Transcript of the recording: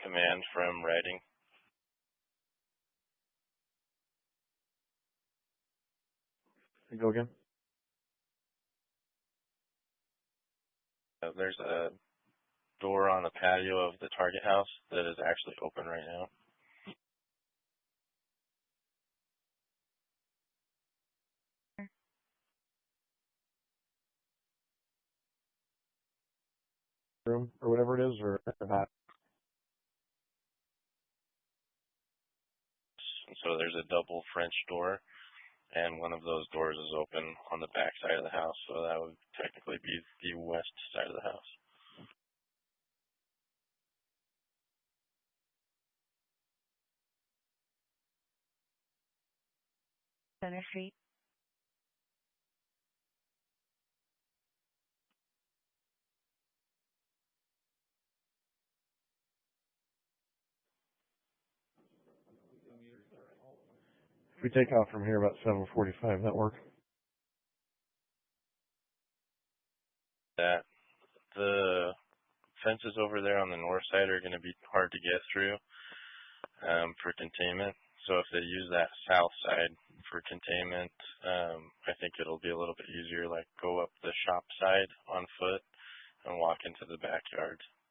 command from writing. Go again. There's a door on the patio of the target house that is actually open right now. Room or whatever it is, or not. So there's a double French door, and one of those doors is open on the back side of the house, so that would technically be the west side of the house. Center Street. If we take off from here about 7:45, that work? That the fences over there on the north side are going to be hard to get through for containment. So if they use that south side for containment, I think it'll be a little bit easier, like go up the shop side on foot and walk into the backyard.